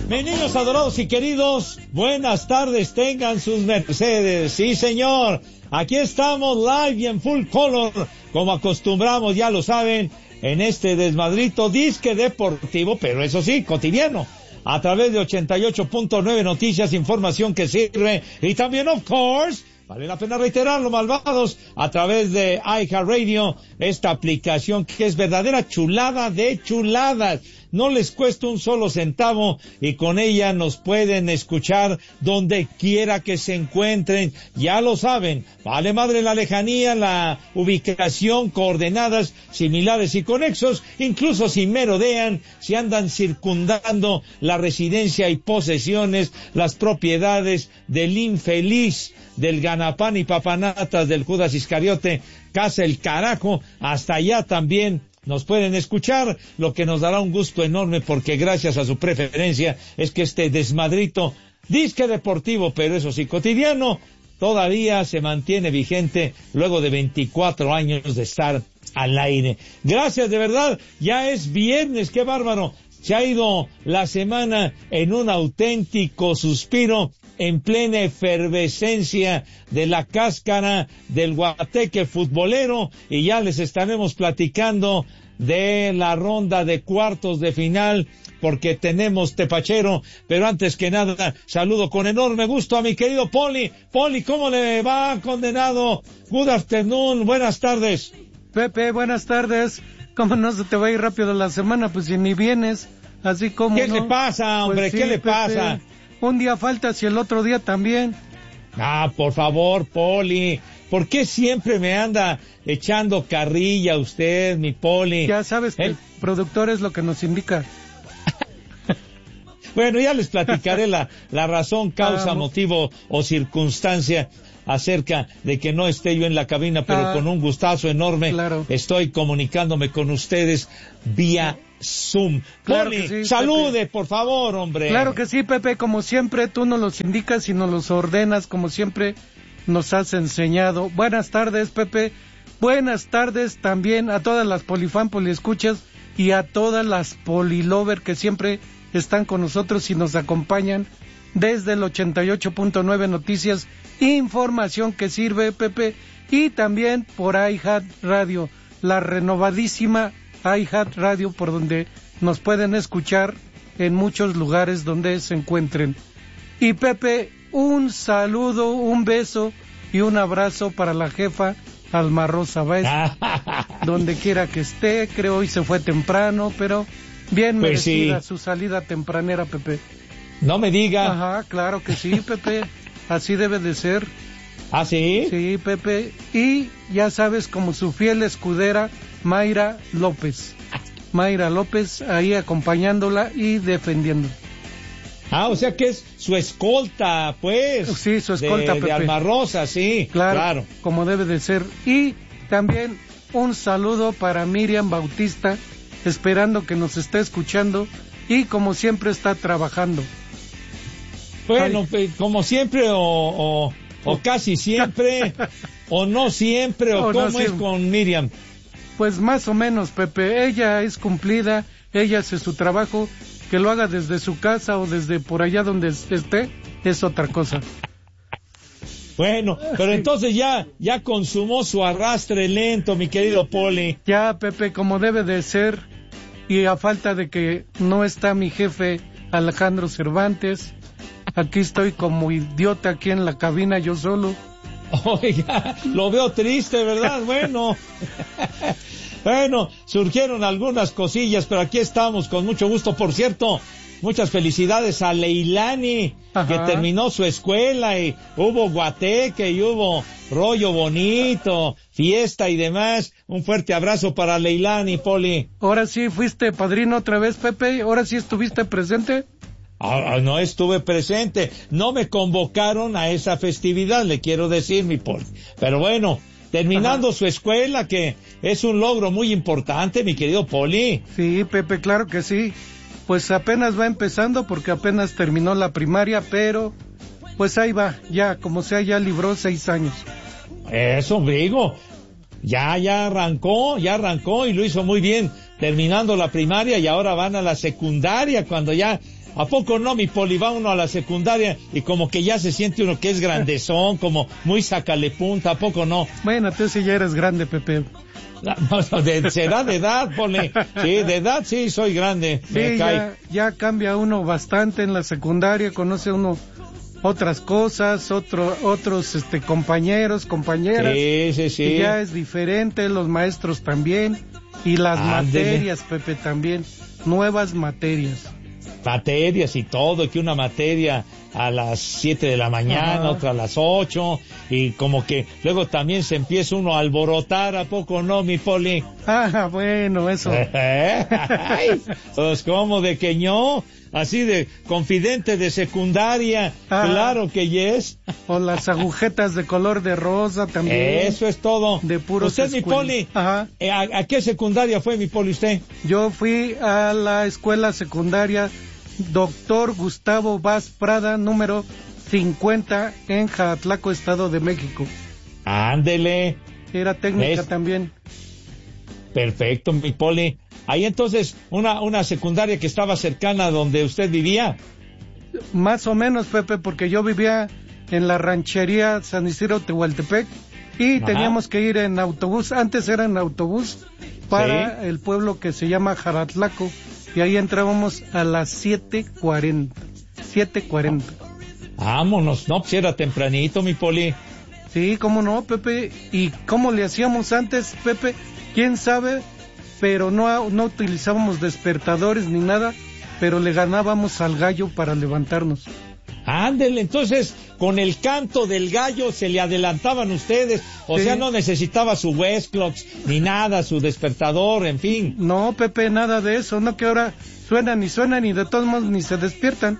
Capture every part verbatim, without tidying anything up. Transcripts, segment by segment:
Mis niños adorados y queridos, buenas tardes, tengan sus mercedes. Sí, señor, aquí estamos live y en full color, como acostumbramos, ya lo saben, en este desmadrito disque deportivo, pero eso sí, cotidiano, a través de ochenta y ocho punto nueve Noticias, información que sirve, y también, of course, vale la pena reiterarlo, malvados, a través de iHeartRadio, esta aplicación que es verdadera chulada de chuladas. No les cuesta un solo centavo y con ella nos pueden escuchar donde quiera que se encuentren. Ya lo saben, vale madre la lejanía, la ubicación, coordenadas similares y conexos, incluso si merodean, si andan circundando la residencia y posesiones, las propiedades del infeliz, del ganapán y papanatas del Judas Iscariote, casa el carajo, hasta allá también nos pueden escuchar, lo que nos dará un gusto enorme porque gracias a su preferencia es que este desmadrito, disque deportivo, pero eso sí cotidiano, todavía se mantiene vigente luego de veinticuatro años de estar al aire. Gracias, de verdad, ya es viernes, qué bárbaro. Se ha ido la semana en un auténtico suspiro, en plena efervescencia de la cáscara del guateque futbolero, y ya les estaremos platicando de la ronda de cuartos de final, porque tenemos tepachero, pero antes que nada, saludo con enorme gusto a mi querido Poli. Poli, ¿cómo le va, condenado? Good afternoon, buenas tardes. Pepe, buenas tardes. ¿Cómo no se te va a ir rápido la semana? Pues si ni vienes, así como ¿Qué no? le pasa, hombre? Pues sí, ¿Qué le Pepe, pasa? Un día faltas y el otro día también. Ah, por favor, Poli, ¿por qué siempre me anda echando carrilla usted, mi Poli? Ya sabes que ¿Eh? el productor es lo que nos indica. Bueno, ya les platicaré la, la razón, causa, ah, motivo o circunstancia acerca de que no esté yo en la cabina, pero ah, con un gustazo enorme claro. Estoy comunicándome con ustedes vía Zoom. Claro Poli, sí, salude, Pepe. por favor, hombre. Claro que sí, Pepe, como siempre, tú nos los indicas y nos los ordenas, como siempre nos has enseñado. Buenas tardes, Pepe. Buenas tardes también a todas las polifan, poliescuchas y a todas las polilover que siempre están con nosotros y nos acompañan desde el ochenta y ocho punto nueve Noticias, información que sirve, Pepe, y también por iHeartRadio, la renovadísima iHeartRadio, por donde nos pueden escuchar en muchos lugares donde se encuentren. Y Pepe, un saludo, un beso y un abrazo para la jefa Alma Rosa Báez, donde quiera que esté. Creo hoy se fue temprano, pero bien pues merecida sí. Su salida tempranera, Pepe. No me diga. Ajá, claro que sí, Pepe, así debe de ser. ¿Ah, sí? Sí, Pepe, y ya sabes, como su fiel escudera, Mayra López. Mayra López ahí acompañándola y defendiendo. Ah, o sea que es su escolta, pues. Sí, su escolta, de, Pepe. de Alma Rosa, sí, claro, claro. Como debe de ser. Y también un saludo para Miriam Bautista, esperando que nos esté escuchando y como siempre está trabajando. Bueno, Ay. como siempre o, o, o casi siempre, o no siempre, o, o cómo no es siempre. con Miriam. Pues más o menos, Pepe, ella es cumplida, ella hace su trabajo, que lo haga desde su casa o desde por allá donde esté, es otra cosa. Bueno, pero sí. entonces ya, ya consumó su arrastre lento, mi querido Poli. Ya, Pepe, como debe de ser, y a falta de que no está mi jefe Alejandro Cervantes, aquí estoy como idiota aquí en la cabina yo solo. Oiga, lo veo triste, ¿verdad? Bueno, bueno, surgieron algunas cosillas, pero aquí estamos con mucho gusto. Por cierto, muchas felicidades a Leilani, Ajá. que terminó su escuela y hubo guateque y hubo rollo bonito, fiesta y demás. Un fuerte abrazo para Leilani, Poli. Ahora sí fuiste padrino otra vez, Pepe, ahora sí estuviste presente. Ah, no estuve presente, no me convocaron a esa festividad, le quiero decir, mi Poli. Pero bueno, terminando Ajá. su escuela, que es un logro muy importante, mi querido Poli. Sí, Pepe, claro que sí. Pues apenas va empezando porque apenas terminó la primaria, pero pues ahí va, ya, como sea, ya libró seis años. Eso, digo, ya, ya arrancó, ya arrancó y lo hizo muy bien. terminando la primaria y ahora van a la secundaria, cuando ya... ¿A poco no, mi Poli? Va uno a la secundaria y como que ya se siente uno que es grandezón, como muy sácale punta, ¿a poco no? Bueno, tú sí ya eres grande, Pepe. No, de, será de edad, Poli. Sí, de edad sí, soy grande. Sí, ya, ya cambia uno bastante en la secundaria, conoce uno otras cosas, otro, otros este, compañeros, compañeras. Sí, sí, sí. Y ya es diferente, los maestros también, y las Ándele. materias, Pepe, también, nuevas materias. Materias y todo, que una materia a las siete de la mañana, Ajá. otra a las ocho, y como que luego también se empieza uno a alborotar, ¿a poco no, mi Poli? Ah, bueno, eso. Ay, pues como de que no, así de confidente de secundaria, ah, claro que yes. O las agujetas de color de rosa también. Eso es todo. De puros ¿Usted, mi Poli? Ajá. ¿A, ¿A qué secundaria fue, mi Poli, usted? Yo fui a la escuela secundaria Doctor Gustavo Vaz Prada, número cincuenta, en Jatlaco, Estado de México. Ándele. Era técnica ¿Ves? También. Perfecto, mi Poli. Ahí entonces, una, una secundaria que estaba cercana a donde usted vivía. Más o menos, Pepe, porque yo vivía en la ranchería San Isidro Tehuantepec y Ajá. teníamos que ir en autobús. Antes era en autobús para ¿Sí? el pueblo que se llama Jatlaco. Y ahí entrábamos a las siete cuarenta. siete cuarenta. Vámonos, no, pues era tempranito, mi Poli. Sí, cómo no, Pepe. ¿Y cómo le hacíamos antes, Pepe? ¿Quién sabe? Pero no, no utilizábamos despertadores ni nada, pero le ganábamos al gallo para levantarnos. Ándele, entonces, con el canto del gallo se le adelantaban ustedes, o sí. sea, no necesitaba su Westclocks, ni nada, su despertador, en fin. No, Pepe, nada de eso, no que ahora suenan y suenan y de todos modos ni se despiertan.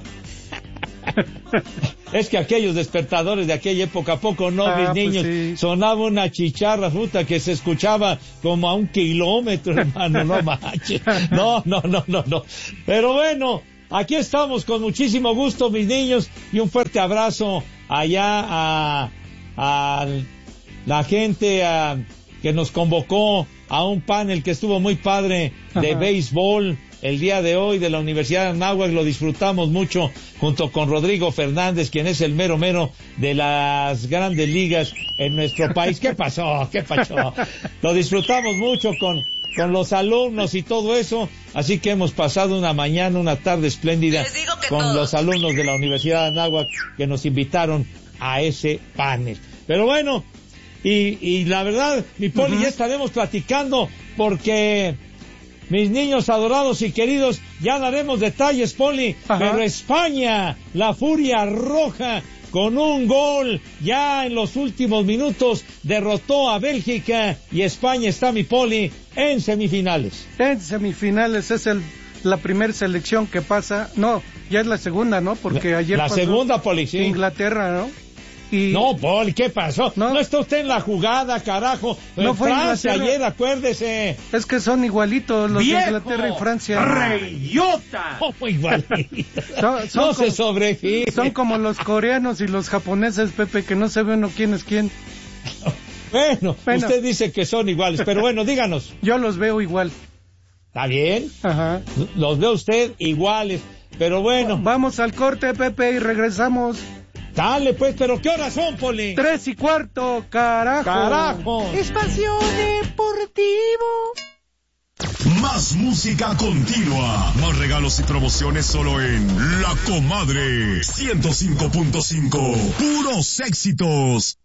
Es que aquellos despertadores de aquella época, ¿a poco no, ah, mis pues niños? Sí. Sonaba una chicharra, puta, que se escuchaba como a un kilómetro, hermano, no manches. No, no, no, no, no. Pero bueno... Aquí estamos con muchísimo gusto, mis niños, y un fuerte abrazo allá a, a la gente a, que nos convocó a un panel que estuvo muy padre de Ajá. béisbol el día de hoy de la Universidad de Anáhuac. Lo disfrutamos mucho junto con Rodrigo Fernández, quien es el mero mero de las grandes ligas en nuestro país. ¿Qué pasó? ¿Qué pasó? Lo disfrutamos mucho con... con los alumnos y todo eso, así que hemos pasado una mañana, una tarde espléndida con todos. Los alumnos de la Universidad de Anáhuac que nos invitaron a ese panel. Pero bueno, y, y la verdad, mi Poli, uh-huh. ya estaremos platicando porque mis niños adorados y queridos, ya daremos detalles, Poli, uh-huh. pero España, la Furia Roja, con un gol ya en los últimos minutos derrotó a Bélgica y España está, mi Poli, en semifinales. En semifinales es el la primera selección que pasa, no, ya es la segunda, ¿no? Porque la, ayer la pasó segunda, Poli, sí. Inglaterra, ¿no? Y... No, Poli, ¿qué pasó? No, no está usted en la jugada, carajo. En no fue Francia ayer, acuérdese. Es que son igualitos los ¡Viejo! De Inglaterra y Francia. ¡Reyota! ¿Cómo igualitos? son, son no como, se sobregire. Son como los coreanos y los japoneses, Pepe, que no se ve uno quién es quién. Bueno, bueno, usted dice que son iguales, pero bueno, díganos. Yo los veo igual. ¿Está bien? Ajá. Los ve usted iguales, pero bueno. Vamos al corte, Pepe, y regresamos. Dale, pues, pero ¿qué horas son, Poli? Tres y cuarto, carajo. Carajo. Espacio Deportivo. Más música continua, más regalos y promociones solo en La Comadre ciento cinco punto cinco. Puros éxitos.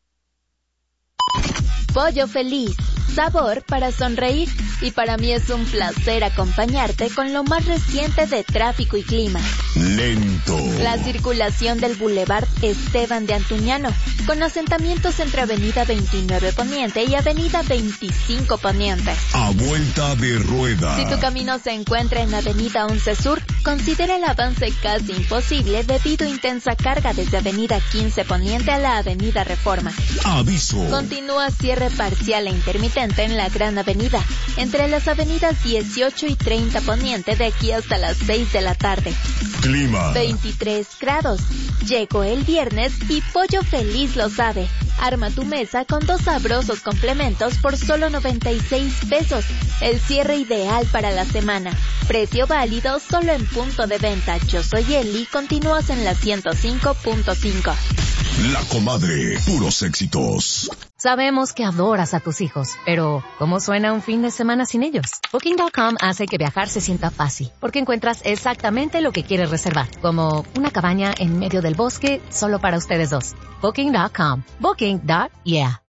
Pollo Feliz, sabor para sonreír, y para mí es un placer acompañarte con lo más reciente de tráfico y clima. Lento. La circulación del Boulevard Esteban de Antuñano, con asentamientos entre Avenida veintinueve Poniente y Avenida veinticinco Poniente. A vuelta de rueda. Si tu camino se encuentra en Avenida once Sur, considera el avance casi imposible debido a intensa carga desde Avenida quince Poniente a la Avenida Reforma. Aviso. Continúa cierre parcial e intermitente en la Gran Avenida, entre las avenidas dieciocho y treinta Poniente de aquí hasta las seis de la tarde. Clima. veintitrés grados. Llegó el viernes y Pollo Feliz lo sabe. Arma tu mesa con dos sabrosos complementos por solo noventa y seis pesos. El cierre ideal para la semana. Precio válido solo en punto de venta. Yo soy Eli, continúas en la ciento cinco punto cinco. La Comadre, puros éxitos. Sabemos que adoras a tus hijos, pero ¿cómo suena un fin de semana sin ellos? Booking punto com hace que viajar se sienta fácil, porque encuentras exactamente lo que quieres reservar, como una cabaña en medio del bosque solo para ustedes dos. Booking punto com. Booking. Yeah.